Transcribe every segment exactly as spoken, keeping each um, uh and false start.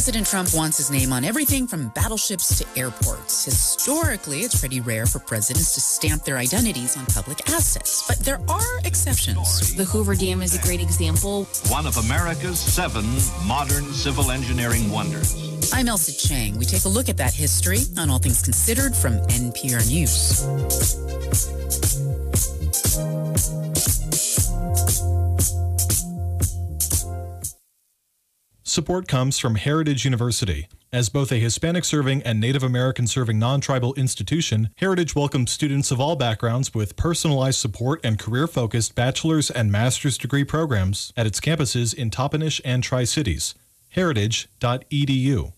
President Trump wants his name on everything from battleships to airports. Historically, it's pretty rare for presidents to stamp their identities on public assets. But there are exceptions. The Hoover Dam is a great example. One of America's seven modern civil engineering wonders. I'm Elsa Chang. We take a look at that history on All Things Considered from N P R News. Support comes from Heritage University. As both a Hispanic-serving and Native American-serving non-tribal institution, Heritage welcomes students of all backgrounds with personalized support and career-focused bachelor's and master's degree programs at its campuses in Toppenish and Tri-Cities. heritage dot e d u.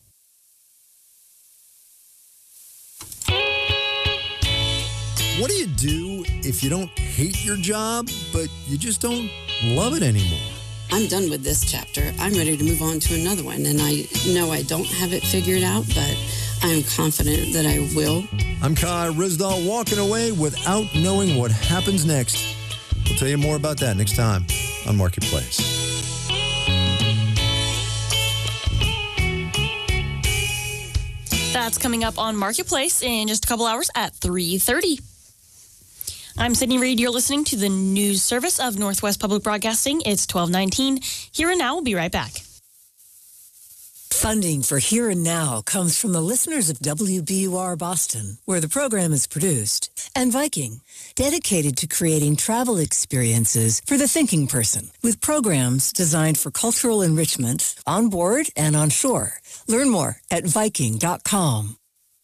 What do you do if you don't hate your job, but you just don't love it anymore? I'm done with this chapter. I'm ready to move on to another one, and I know I don't have it figured out, but I'm confident that I will. I'm Kai Rizdal, walking away without knowing what happens next. We'll tell you more about that next time on Marketplace. That's coming up on Marketplace in just a couple hours at three thirty. I'm Sydney Reed. You're listening to the news service of Northwest Public Broadcasting. It's twelve nineteen. Here and Now. We'll be right back. Funding for Here and Now comes from the listeners of W B U R Boston, where the program is produced, and Viking, dedicated to creating travel experiences for the thinking person, with programs designed for cultural enrichment on board and on shore. Learn more at viking dot com.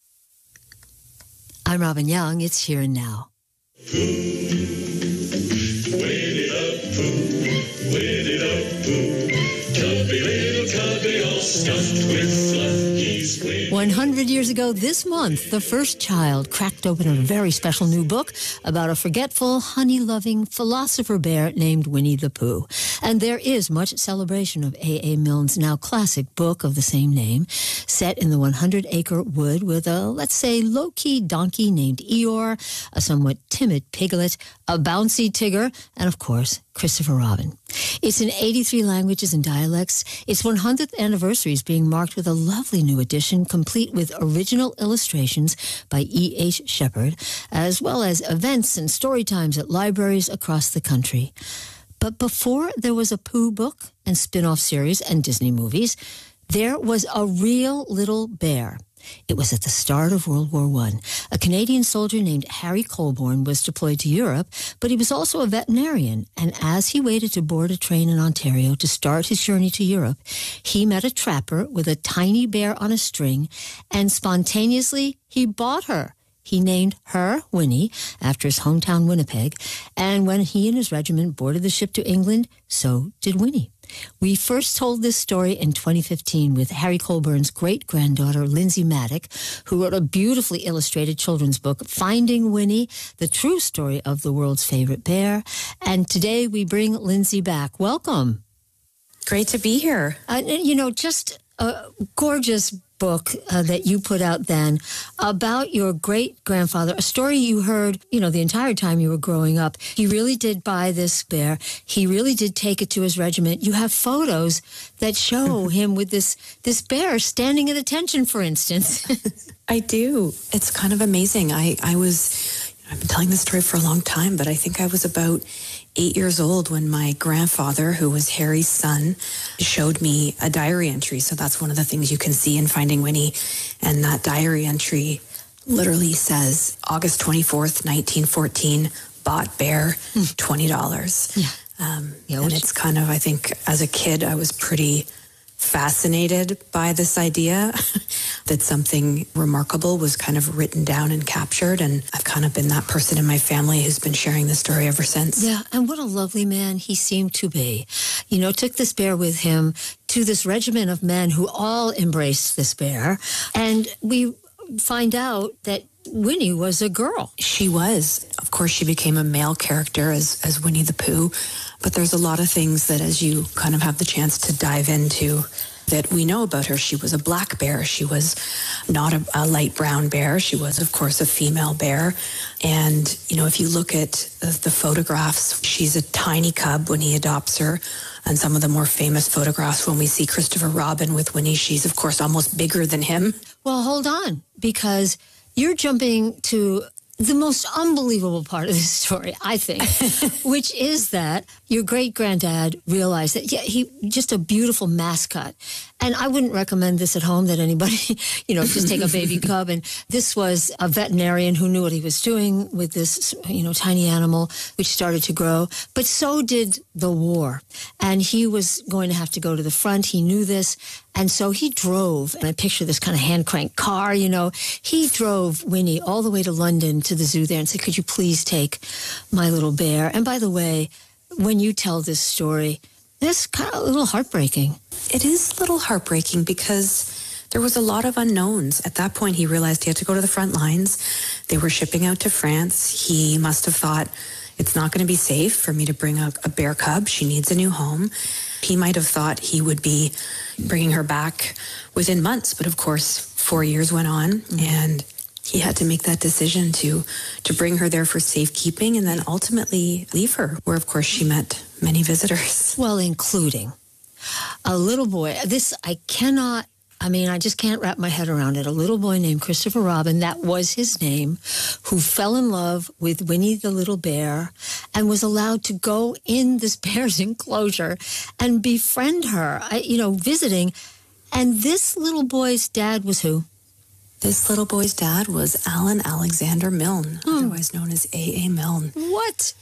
I'm Robin Young. It's Here and Now. Pooh, wait it up, Pooh, wait it up, Pooh. Cubby, little cubby, all stuffed with fluff, he's waiting. one hundred years ago this month, the first child cracked open a very special new book about a forgetful, honey-loving philosopher bear named Winnie the Pooh. And there is much celebration of A A. Milne's now classic book of the same name, set in the hundred-acre wood with a, let's say, low-key donkey named Eeyore, a somewhat timid piglet, a bouncy Tigger, and, of course, Christopher Robin. It's in eighty-three languages and dialects. Its one hundredth anniversary is being marked with a lovely new edition, complete with original illustrations by E H. Shepard, as well as events and story times at libraries across the country. But before there was a Pooh book and spin-off series and Disney movies, there was a real little bear. It was at the start of World War One. A Canadian soldier named Harry Colborne was deployed to Europe, but he was also a veterinarian. And as he waited to board a train in Ontario to start his journey to Europe, he met a trapper with a tiny bear on a string, and spontaneously he bought her. He named her Winnie, after his hometown Winnipeg, and when he and his regiment boarded the ship to England, so did Winnie. We first told this story in twenty fifteen with Harry Colborne's great-granddaughter, Lindsay Maddock, who wrote a beautifully illustrated children's book, Finding Winnie, the true story of the world's favorite bear. And today we bring Lindsay back. Welcome. Great to be here. Uh, you know, just a gorgeous book uh, that you put out then about your great-grandfather, a story you heard, you know, the entire time you were growing up. He really did buy this bear. He really did take it to his regiment. You have photos that show him with this this bear standing at attention, for instance. I do. It's kind of amazing. I, I was, I've been telling this story for a long time, but I think I was about eight years old when my grandfather, who was Harry's son, showed me a diary entry. So that's one of the things you can see in Finding Winnie. And that diary entry literally says, August twenty-fourth, nineteen fourteen, bought bear, twenty dollars. Yeah. Um, yeah, and which... it's kind of, I think, as a kid, I was pretty fascinated by this idea that something remarkable was kind of written down and captured. And I've kind of been that person in my family who's been sharing the story ever since. Yeah, and what a lovely man he seemed to be. You know, took this bear with him to this regiment of men who all embraced this bear. And we find out that Winnie was a girl. She was. Of course, she became a male character as, as Winnie the Pooh. But there's a lot of things that as you kind of have the chance to dive into that we know about her. She was a black bear. She was not a, a light brown bear. She was, of course, a female bear. And, you know, if you look at the photographs, she's a tiny cub when he adopts her. And some of the more famous photographs, when we see Christopher Robin with Winnie, she's, of course, almost bigger than him. Well, hold on, because you're jumping to the most unbelievable part of this story, I think, which is that your great-granddad realized that, yeah, he just a beautiful mascot. And I wouldn't recommend this at home, that anybody, you know, just take a baby cub. And this was a veterinarian who knew what he was doing with this, you know, tiny animal, which started to grow. But so did the war. And he was going to have to go to the front. He knew this. And so he drove, and I picture this kind of hand-crank car, you know. He drove Winnie all the way to London to the zoo there and said, could you please take my little bear? And by the way, when you tell this story, it's kind of a little heartbreaking. It is a little heartbreaking because there was a lot of unknowns. At that point, he realized he had to go to the front lines. They were shipping out to France. He must have thought, it's not going to be safe for me to bring a, a bear cub. She needs a new home. He might have thought he would be bringing her back within months. But of course, four years went on, mm-hmm. and he had to make that decision to to bring her there for safekeeping and then ultimately leave her, where, of course, she met many visitors. Well, including a little boy. This, I cannot, I mean, I just can't wrap my head around it. A little boy named Christopher Robin, that was his name, who fell in love with Winnie the little bear and was allowed to go in this bear's enclosure and befriend her, you know, visiting. And this little boy's dad was who? This little boy's dad was Alan Alexander Milne, hmm. otherwise known as A A. Milne. What?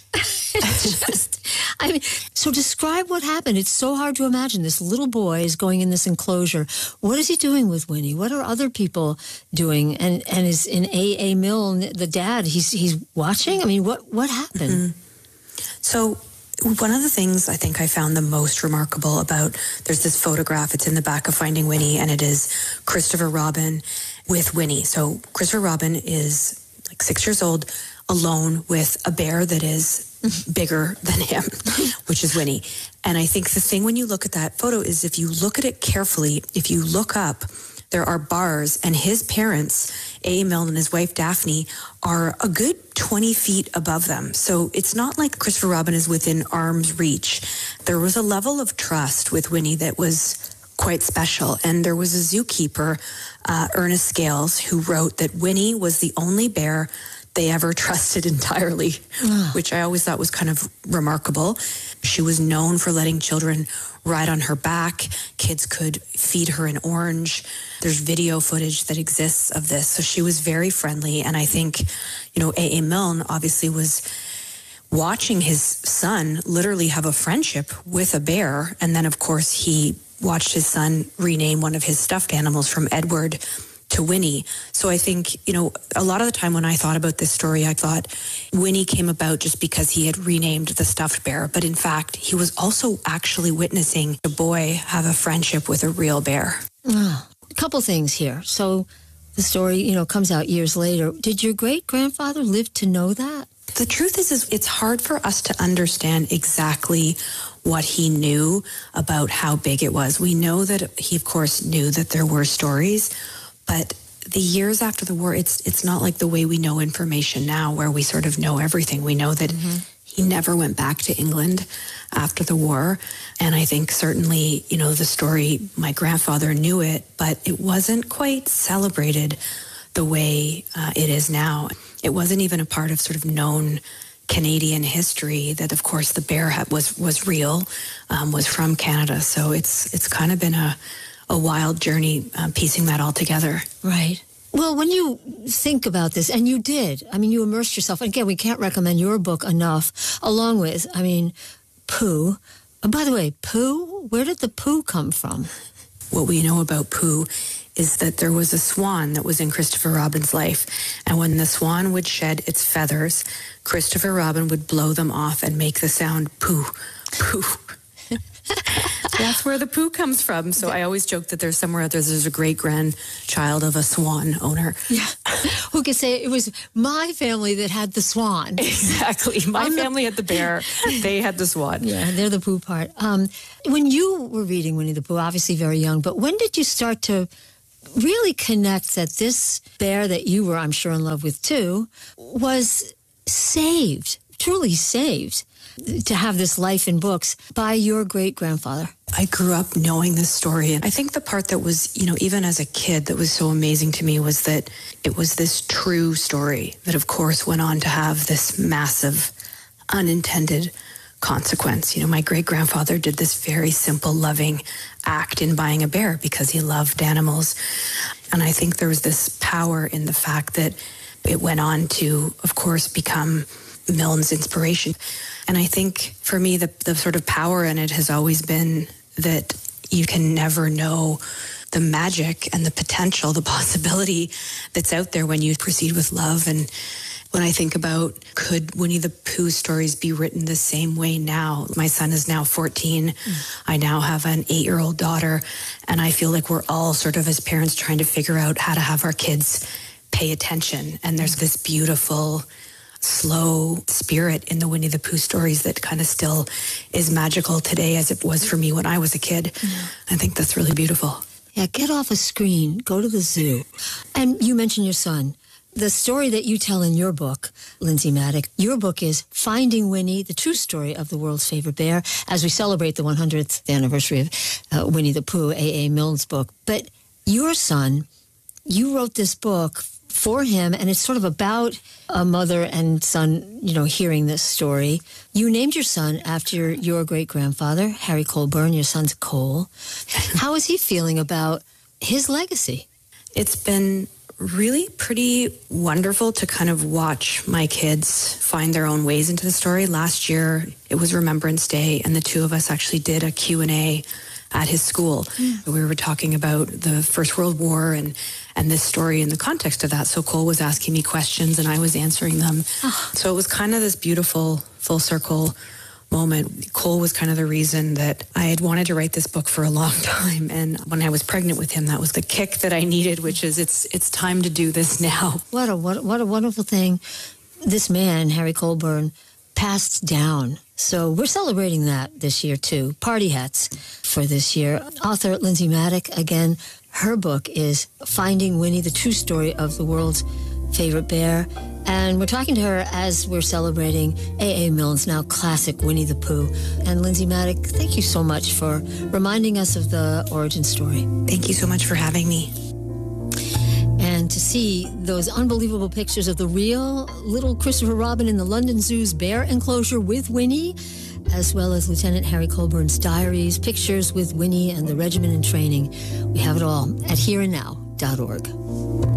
Just, I mean, so describe what happened. It's so hard to imagine. This little boy is going in this enclosure. What is he doing with Winnie? What are other people doing? And and is in A A. Milne, the dad, he's he's watching? I mean, what, what happened? Mm-hmm. So one of the things I think I found the most remarkable about, there's this photograph, it's in the back of Finding Winnie, and it is Christopher Robin with Winnie. So Christopher Robin is like six years old, alone with a bear that is bigger than him, which is Winnie. And I think the thing when you look at that photo is if you look at it carefully, if you look up, there are bars, and his parents, A A. Milne and his wife Daphne, are a good twenty feet above them. So it's not like Christopher Robin is within arm's reach. There was a level of trust with Winnie that was quite special. And there was a zookeeper, uh, Ernest Scales, who wrote that Winnie was the only bear they ever trusted entirely, oh. which I always thought was kind of remarkable. She was known for letting children ride on her back. Kids could feed her an orange. There's video footage that exists of this. So she was very friendly. And I think, you know, A A. Milne obviously was watching his son literally have a friendship with a bear. And then, of course, he watched his son rename one of his stuffed animals from Edward to Winnie. So I think, you know, a lot of the time when I thought about this story, I thought Winnie came about just because he had renamed the stuffed bear. But in fact, he was also actually witnessing a boy have a friendship with a real bear. Oh, a couple things here. So the story, you know, comes out years later. Did your great-grandfather live to know that? The truth is, is it's hard for us to understand exactly what he knew about how big it was. We know that he, of course, knew that there were stories, but the years after the war, it's it's not like the way we know information now, where we sort of know everything. We know that mm-hmm. he never went back to England after the war. And I think certainly, you know, the story, my grandfather knew it, but it wasn't quite celebrated the way uh, it is now. It wasn't even a part of sort of known Canadian history that, of course, the bear was was real, um, was from Canada. So it's it's kind of been a a wild journey uh, piecing that all together. Right. Well, when you think about this, and you did, I mean, you immersed yourself. Again, we can't recommend your book enough, along with, I mean, Pooh. Oh, by the way, Pooh, where did the Pooh come from? What we know about Pooh is that there was a swan that was in Christopher Robin's life. And when the swan would shed its feathers, Christopher Robin would blow them off and make the sound Pooh, Pooh. That's where the Pooh comes from. So I always joke that there's somewhere out there there's a great-grandchild of a swan owner. Yeah. Who could say it was my family that had the swan? Exactly. My um, family had the bear. They had the swan. Yeah, they're the Pooh part. Um, when you were reading Winnie the Pooh, obviously very young, but when did you start to really connect that this bear that you were, I'm sure, in love with too, was saved, truly saved, to have this life in books by your great-grandfather? I grew up knowing this story. And I think the part that was, you know, even as a kid, that was so amazing to me was that it was this true story that, of course, went on to have this massive unintended consequence. You know, my great-grandfather did this very simple, loving act in buying a bear because he loved animals. And I think there was this power in the fact that it went on to, of course, become Milne's inspiration. And I think for me, the, the sort of power in it has always been that you can never know the magic and the potential, the possibility that's out there when you proceed with love. And when I think about, could Winnie the Pooh stories be written the same way now? My son is now fourteen. Mm. I now have an eight-year-old daughter. And I feel like we're all sort of, as parents, trying to figure out how to have our kids pay attention. And there's this beautiful, slow spirit in the Winnie the Pooh stories that kind of still is magical today as it was for me when I was a kid. Yeah. I think that's really beautiful. Yeah, get off a screen, go to the zoo. And you mentioned your son. The story that you tell in your book, Lindsay Maddock, your book is Finding Winnie, the true story of the world's favorite bear, as we celebrate the one hundredth anniversary of uh, Winnie the Pooh, A A. Milne's book. But your son, you wrote this book for him, and it's sort of about a mother and son, you know, hearing this story. You named your son after your great-grandfather, Harry Colburn. Your son's Cole. How is he feeling about his legacy? It's been really pretty wonderful to kind of watch my kids find their own ways into the story. Last year, it was Remembrance Day, and the two of us actually did a Q and A at his school. Mm. We were talking about the First World War and, and this story in the context of that. So Cole was asking me questions and I was answering them. Oh. So it was kind of this beautiful full circle moment. Cole was kind of the reason that I had wanted to write this book for a long time. And when I was pregnant with him, that was the kick that I needed, which is it's it's time to do this now. What a, what, what a wonderful thing this man, Harry Colburn, passed down. So we're celebrating that this year, too. Party hats for this year. Author Lindsay Maddock, again, her book is Finding Winnie, the true story of the world's favorite bear. And we're talking to her as we're celebrating A A. Milne's now classic Winnie the Pooh. And Lindsay Maddock, thank you so much for reminding us of the origin story. Thank you so much for having me. And to see those unbelievable pictures of the real little Christopher Robin in the London Zoo's bear enclosure with Winnie, as well as Lieutenant Harry Colburn's diaries, pictures with Winnie and the regiment in training. We have it all at here and now dot org.